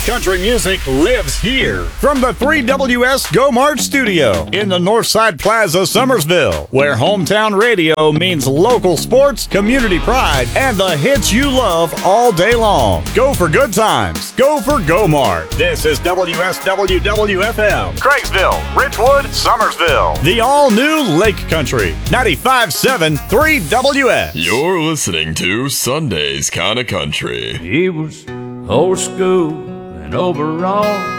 Country music lives here. From the 3WS Go March studio in the Northside Plaza, Summersville, where hometown radio means local sports, community pride, and the hits you love all day long. Go for good times. Go for Go Mart. This is WSWWFM, Craigsville, Richwood, Summersville. The all-new Lake Country, 95.7 3WS. You're listening to Sunday's Kinda Country. He was old school and overall.